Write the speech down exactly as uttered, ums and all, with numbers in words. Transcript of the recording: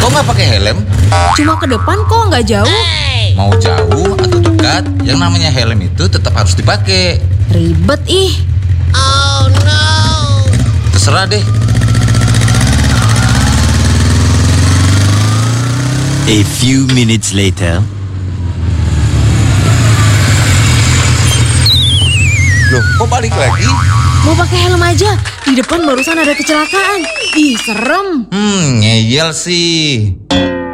Kok nggak pakai helm? Cuma ke depan kok, nggak jauh. Mau jauh atau dekat, yang namanya helm itu tetap harus dipakai. Ribet ih. Oh no. Terserah deh. A few minutes later. Loh, kok balik lagi? Mau pakai helm aja. Di depan barusan ada kecelakaan. Ih, serem. Hmm, ngeyel sih.